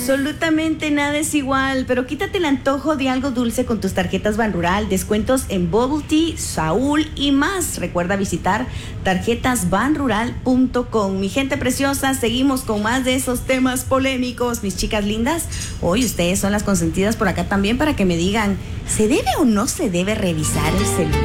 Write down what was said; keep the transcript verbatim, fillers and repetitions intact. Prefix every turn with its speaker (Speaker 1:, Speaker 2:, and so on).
Speaker 1: Absolutamente nada es igual, pero quítate el antojo de algo dulce con tus tarjetas Banrural, descuentos en Bubble Tea, Saúl y más. Recuerda visitar tarjetas banrural punto com. Mi gente preciosa, seguimos con más de esos temas polémicos. Mis chicas lindas, hoy ustedes son las consentidas por acá también para que me digan, ¿se debe o no se debe revisar el celular?